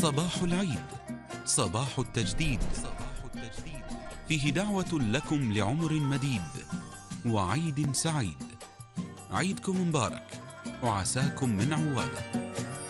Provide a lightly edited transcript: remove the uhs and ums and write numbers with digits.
صباح العيد، صباح التجديد، فيه دعوة لكم لعمر مديد وعيد سعيد. عيدكم مبارك وعساكم من عواد.